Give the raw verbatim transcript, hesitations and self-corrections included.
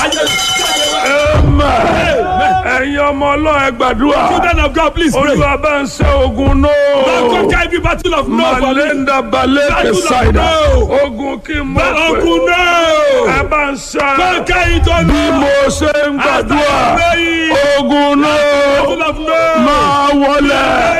ẹ̀yin ọmọ Ọlọ́run ẹ gbàdúrà. Children of God, please pray. Olúwa bá ń ṣe ogun náà. Lord, conquer every battle of no for me. Malenda balẹ̀ kẹsàìdà. Ogun kí n mọ̀ pé. Ogun náà. Ẹ bá ń ṣe. Conquer it on Bí mo ṣe ń gbàdúrà. Ogun náà. Battle of no. Máa wọlé.